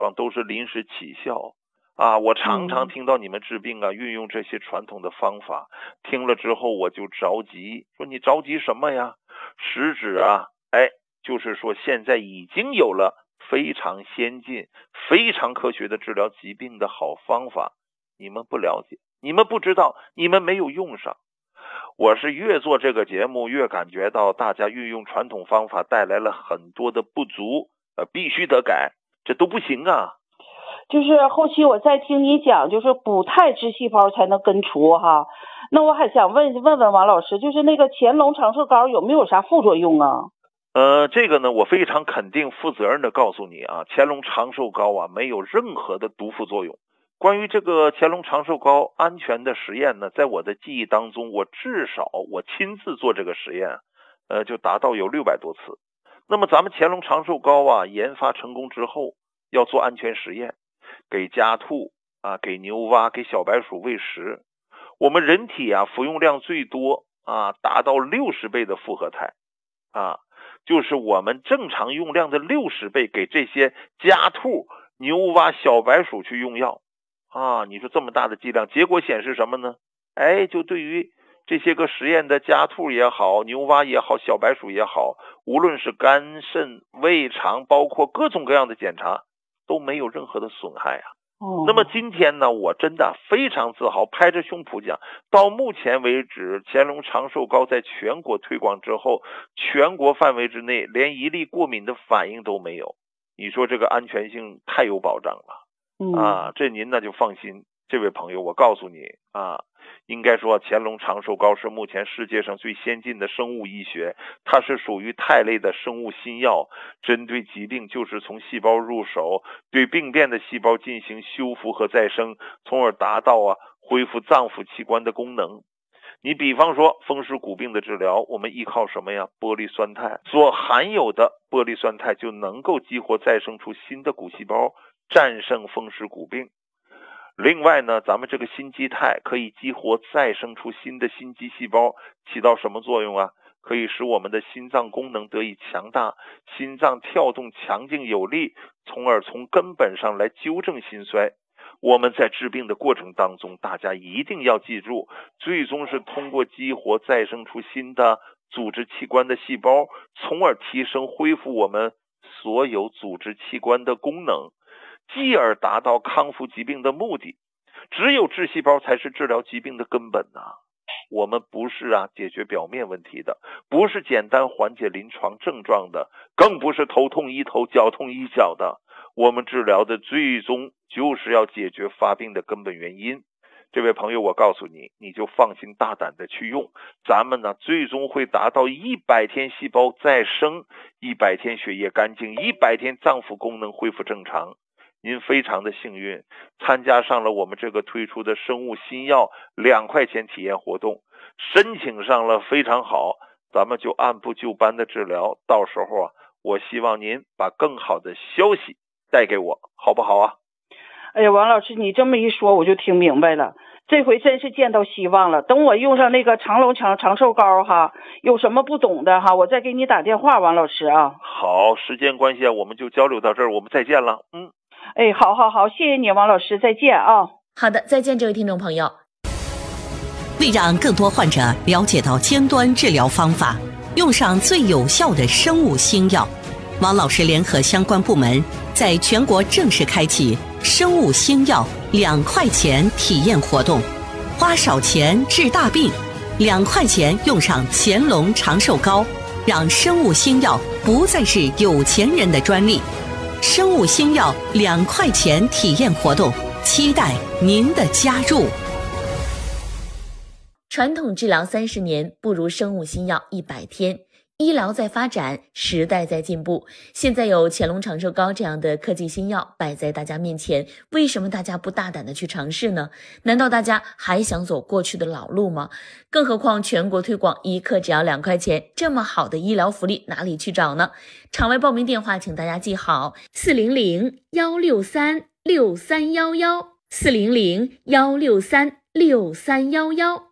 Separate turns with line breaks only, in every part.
都是临时起效我常常听到你们治病运用这些传统的方法，听了之后我就着急，说你着急什么呀？实质就是说现在已经有了非常先进非常科学的治疗疾病的好方法，你们不了解，你们不知道，你们没有用上。我是越做这个节目越感觉到大家运用传统方法带来了很多的不足，必须得改，这都不行啊。
就是后期我再听你讲，就是补肽支细胞才能根除哈。那我还想问王老师，就是那个乾隆长寿膏有没有啥副作用啊？
这个呢，我非常肯定负责任的告诉你乾隆长寿膏没有任何的毒副作用。关于这个乾隆长寿膏安全的实验呢，在我的记忆当中，至少我亲自做这个实验，就达到有600多次。那么咱们乾隆长寿膏研发成功之后，要做安全实验，给家兔给牛蛙、给小白鼠喂食，我们人体服用量最多达到60倍的复合肽就是我们正常用量的60倍，给这些家兔、牛蛙、小白鼠去用药你说这么大的剂量，结果显示什么呢？就对于这些个实验的家兔也好，牛蛙也好，小白鼠也好，无论是肝肾胃肠，包括各种各样的检查都没有任何的损害那么今天呢，我真的非常自豪，拍着胸脯讲，到目前为止，乾隆长寿膏在全国推广之后，全国范围之内连一例过敏的反应都没有。你说这个安全性太有保障了这您呢就放心。这位朋友，我告诉你应该说乾隆长寿膏是目前世界上最先进的生物医学，它是属于肽类的生物新药，针对疾病就是从细胞入手，对病变的细胞进行修复和再生，从而达到恢复脏腑器官的功能。你比方说风湿骨病的治疗，我们依靠什么呀？玻璃酸肽所含有的玻璃酸肽就能够激活再生出新的骨细胞，战胜风湿骨病。另外呢，咱们这个心肌肽可以激活再生出新的心肌细胞，起到什么作用可以使我们的心脏功能得以强大，心脏跳动强劲有力，从而从根本上来纠正心衰。我们在治病的过程当中，大家一定要记住，最终是通过激活再生出新的组织器官的细胞，从而提升恢复我们所有组织器官的功能，继而达到康复疾病的目的。只有治细胞才是治疗疾病的根本我们不是解决表面问题的，不是简单缓解临床症状的，更不是头痛医头脚痛医脚的。我们治疗的最终就是要解决发病的根本原因。这位朋友，我告诉你，你就放心大胆的去用，咱们呢最终会达到100天细胞再生，100天血液干净，100天脏腑功能恢复正常。您非常的幸运，参加上了我们这个推出的生物新药2块钱体验活动，申请上了非常好，咱们就按部就班的治疗，到时候我希望您把更好的消息带给我，好不好
哎呀，王老师，你这么一说我就听明白了，这回真是见到希望了。等我用上那个长寿膏有什么不懂的我再给你打电话，王老师
好，时间关系我们就交流到这儿，我们再见了。
好，谢谢你，王老师，再见
好的，再见，这位听众朋友。
为让更多患者了解到尖端治疗方法，用上最有效的生物新药，王老师联合相关部门在全国正式开启生物新药2块钱体验活动，花少钱治大病，2块钱用上乾隆长寿膏，让生物新药不再是有钱人的专利。生物新药2块钱体验活动，期待您的加入。
传统治疗30年，不如生物新药100天。医疗在发展，时代在进步，现在有乾隆长寿膏这样的科技新药摆在大家面前，为什么大家不大胆的去尝试呢？难道大家还想走过去的老路吗？更何况全国推广1克只要2块钱，这么好的医疗福利哪里去找呢？场外报名电话请大家记好：400-163-6311 400-163-6311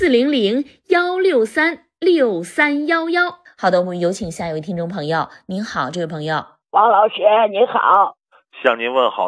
400-163-6311。好的，我们有请下一位听众朋友。您好，这位朋友。
王老师，你好。
向您问好。